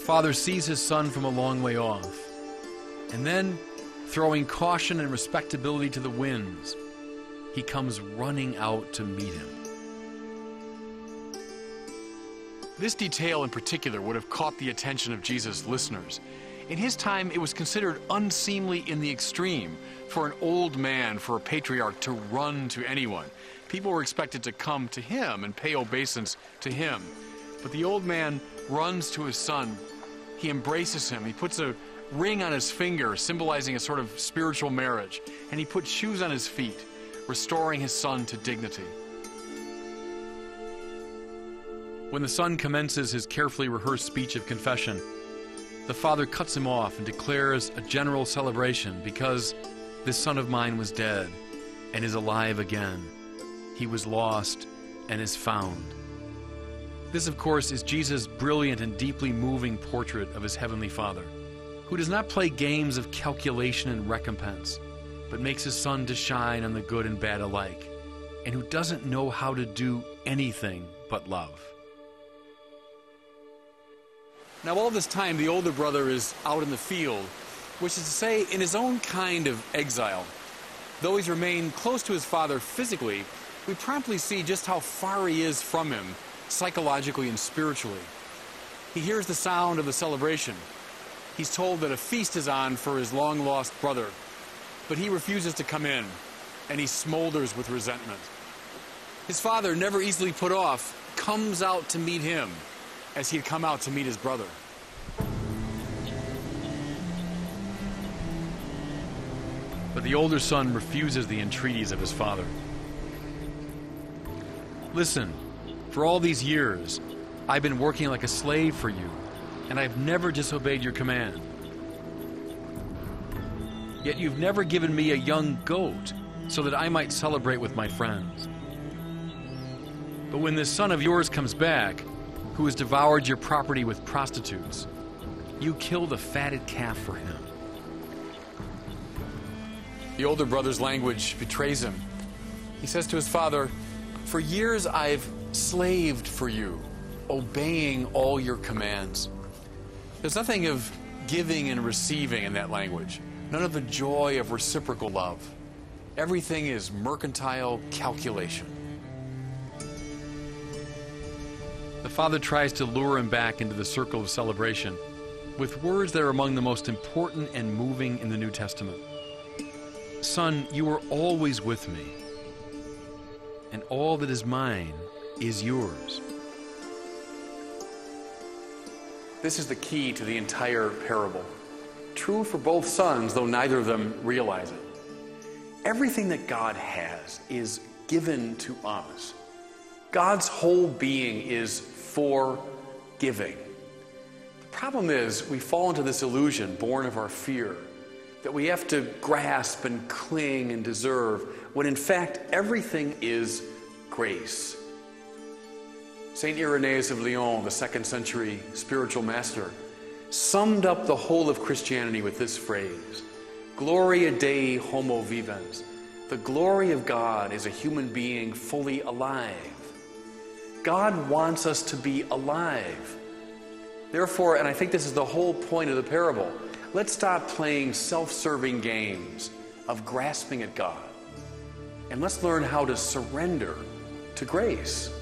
father sees his son from a long way off, and then, throwing caution and respectability to the winds, he comes running out to meet him. This detail in particular would have caught the attention of Jesus' listeners. In his time, it was considered unseemly in the extreme for an old man, for a patriarch, to run to anyone. People were expected to come to him and pay obeisance to him. But the old man runs to his son. He embraces him. He puts a ring on his finger, symbolizing a sort of spiritual marriage. And he puts shoes on his feet, restoring his son to dignity. When the son commences his carefully rehearsed speech of confession, the father cuts him off and declares a general celebration because this son of mine was dead and is alive again. He was lost and is found. This, of course, is Jesus' brilliant and deeply moving portrait of his heavenly Father, who does not play games of calculation and recompense, but makes his son to shine on the good and bad alike, and who doesn't know how to do anything but love. Now, all this time, the older brother is out in the field, which is to say, in his own kind of exile. Though he's remained close to his father physically, we promptly see just how far he is from him, psychologically and spiritually. He hears the sound of the celebration. He's told that a feast is on for his long-lost brother, but he refuses to come in, and he smolders with resentment. His father, never easily put off, comes out to meet him, as he had come out to meet his brother. But the older son refuses the entreaties of his father. Listen, for all these years, I've been working like a slave for you, and I've never disobeyed your command. Yet you've never given me a young goat so that I might celebrate with my friends. But when this son of yours comes back, who has devoured your property with prostitutes, you kill the fatted calf for him. The older brother's language betrays him. He says to his father, "For years I've slaved for you, obeying all your commands." There's nothing of giving and receiving in that language. None of the joy of reciprocal love. Everything is mercantile calculation. The father tries to lure him back into the circle of celebration with words that are among the most important and moving in the New Testament. Son, you are always with me, and all that is mine is yours. This is the key to the entire parable. True for both sons, though neither of them realize it. Everything that God has is given to us. God's whole being is for giving. The problem is we fall into this illusion born of our fear that we have to grasp and cling and deserve, when in fact everything is grace. St. Irenaeus of Lyon, the 2nd century spiritual master, summed up the whole of Christianity with this phrase: Gloria Dei homo vivens. The glory of God is a human being fully alive. God wants us to be alive. Therefore, and I think this is the whole point of the parable, let's stop playing self-serving games of grasping at God. And let's learn how to surrender to grace.